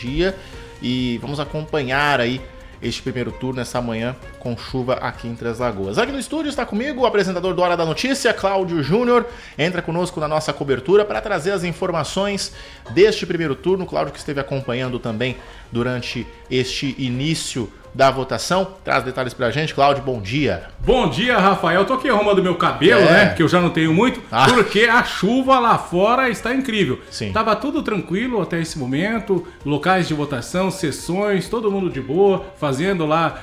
energia e vamos acompanhar aí este primeiro turno essa manhã com chuva aqui em Três Lagoas. Aqui no estúdio está comigo o apresentador do Hora da Notícia, Cláudio Júnior. Entra conosco na nossa cobertura para trazer as informações deste primeiro turno. Cláudio que esteve acompanhando também durante este início da votação. Traz detalhes pra gente. Cláudio, bom dia. Bom dia, Rafael. Tô aqui arrumando meu cabelo, né? Que eu já não tenho muito, porque a chuva lá fora está incrível. Sim. Tava tudo tranquilo até esse momento, locais de votação, sessões, todo mundo de boa, fazendo lá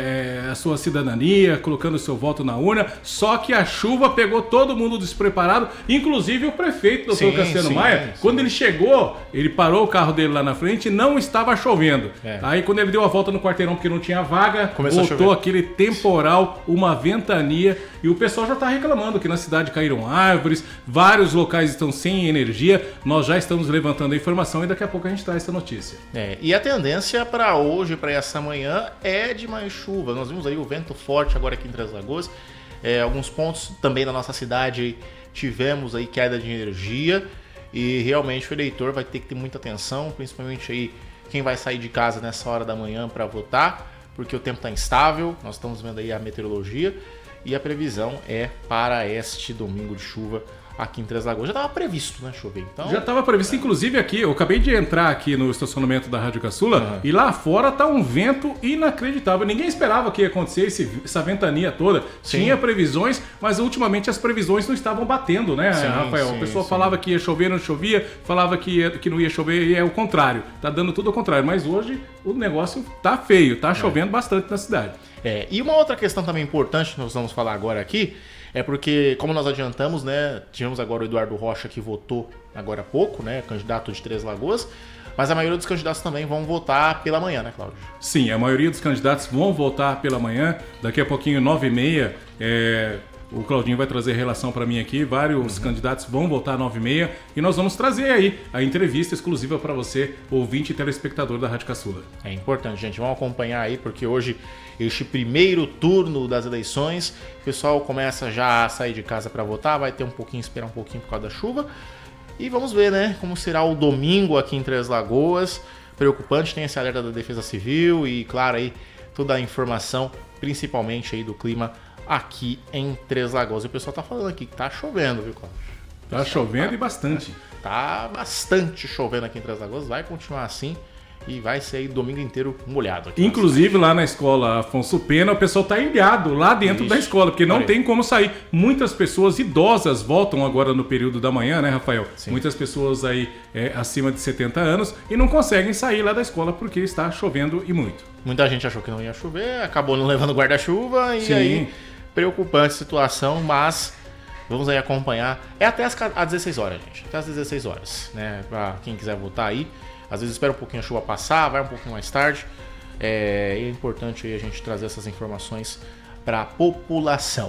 a sua cidadania, colocando o seu voto na urna, só que a chuva pegou todo mundo despreparado, inclusive o prefeito, doutor Cassiano Maia. Quando ele chegou, ele parou o carro dele lá na frente e não estava chovendo. Aí quando ele deu a volta no quarteirão, porque não tinha vaga, voltou aquele temporal, uma ventania, e o pessoal já está reclamando que na cidade caíram árvores, vários locais estão sem energia. Nós já estamos levantando a informação e daqui a pouco a gente traz essa notícia. E a tendência para hoje, para essa manhã, é de mais chuva. Nós vimos aí o vento forte agora aqui em Três Lagoas. Alguns pontos também na nossa cidade tivemos aí queda de energia e realmente o eleitor vai ter que ter muita atenção, principalmente aí quem vai sair de casa nessa hora da manhã para votar, porque o tempo está instável, nós estamos vendo aí a meteorologia e a previsão é para este domingo de chuva aqui em Três Lagoas. Já estava previsto, né, chover? Então, já estava previsto, inclusive aqui, eu acabei de entrar aqui no estacionamento da Rádio Caçula e lá fora tá um vento inacreditável. Ninguém esperava que ia acontecer essa ventania toda. Sim. Tinha previsões, mas ultimamente as previsões não estavam batendo, né, Rafael? A pessoa falava que ia chover, não chovia, falava que não ia chover e é o contrário. Tá dando tudo ao contrário, mas hoje o negócio tá feio, tá chovendo bastante na cidade. E uma outra questão também importante que nós vamos falar agora aqui é porque, como nós adiantamos, né, tivemos agora o Eduardo Rocha que votou agora há pouco, né, candidato de Três Lagoas, mas a maioria dos candidatos também vão votar pela manhã, né, Cláudio? Sim, a maioria dos candidatos vão votar pela manhã, daqui a pouquinho, 9h30, o Claudinho vai trazer relação para mim aqui, vários candidatos vão votar 9h30 e nós vamos trazer aí a entrevista exclusiva para você, ouvinte e telespectador da Rádio Caçula. É importante, gente, vamos acompanhar aí, porque hoje, este primeiro turno das eleições, o pessoal começa já a sair de casa para votar, vai ter esperar um pouquinho por causa da chuva e vamos ver, né, como será o domingo aqui em Três Lagoas. Preocupante, tem esse alerta da Defesa Civil e, claro, aí toda a informação, principalmente aí do clima aqui em Três Lagoas. E o pessoal tá falando aqui que tá chovendo, viu, Cláudio? Tá chovendo e bastante. Tá bastante chovendo aqui em Três Lagoas, vai continuar assim e vai ser aí domingo inteiro molhado aqui. Inclusive lá na escola Afonso Pena, o pessoal tá ilhado lá dentro da escola, porque não tem como sair. Muitas pessoas idosas voltam agora no período da manhã, né, Rafael? Sim. Muitas pessoas aí acima de 70 anos e não conseguem sair lá da escola porque está chovendo e muito. Muita gente achou que não ia chover, acabou não levando guarda-chuva e aí preocupante situação, mas vamos aí acompanhar. É até às 16 horas, gente. Até às 16 horas, né? Pra quem quiser votar aí. Às vezes espera um pouquinho a chuva passar, vai um pouquinho mais tarde. É importante aí a gente trazer essas informações para a população.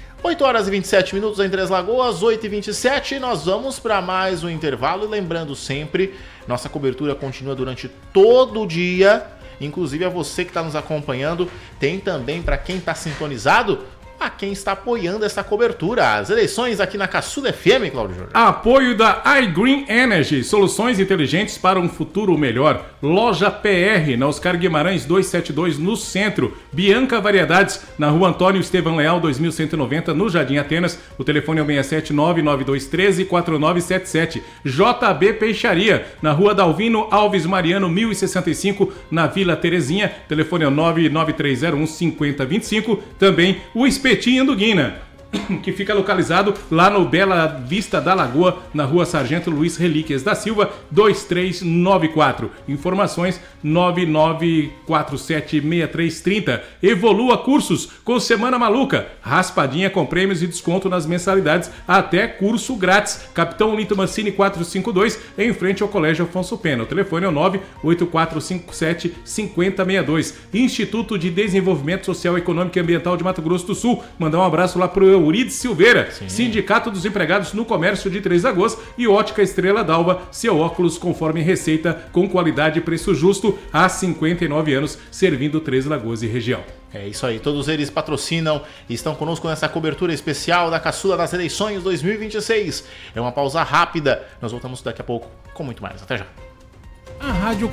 8h27 em Três Lagoas, 8h27. Nós vamos para mais um intervalo. E lembrando sempre, nossa cobertura continua durante todo o dia. Inclusive a você que está nos acompanhando, tem também para quem está sintonizado, a quem está apoiando essa cobertura. As eleições aqui na Caçula FM, Cláudio Júnior. Apoio da iGreen Energy, soluções inteligentes para um futuro melhor. Loja PR, na Oscar Guimarães 272, no centro. Bianca Variedades, na Rua Antônio Estevão Leal 2190, no Jardim Atenas. O telefone é o 67992134977. JB Peixaria, na Rua Dalvino Alves Mariano 1065, na Vila Terezinha. Telefone é o 993015025. Também o Espetinho do Guina, que fica localizado lá no Bela Vista da Lagoa, na Rua Sargento Luiz Relíquias da Silva, 2394. Informações 99476330. Evolua Cursos com Semana Maluca. Raspadinha com prêmios e desconto nas mensalidades, até curso grátis. Capitão Lito Mancini 452, em frente ao Colégio Afonso Pena. O telefone é o 98457-5062. Instituto de Desenvolvimento Social, Econômico e Ambiental de Mato Grosso do Sul. Mandar um abraço lá pro Eurides Silveira. Sim. Sindicato dos Empregados no Comércio de Três Lagoas e Ótica Estrela d'Alva, seu óculos conforme receita, com qualidade e preço justo, há 59 anos, servindo Três Lagoas e região. É isso aí, todos eles patrocinam e estão conosco nessa cobertura especial da Caçula das Eleições 2026. É uma pausa rápida, nós voltamos daqui a pouco com muito mais. Até já. A Rádio